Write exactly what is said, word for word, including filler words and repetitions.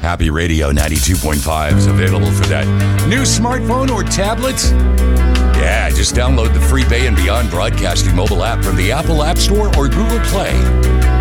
Happy Radio ninety-two point five is available for that new smartphone or tablet. Yeah, just download the free Bay and Beyond Broadcasting mobile app from the Apple App Store or Google Play.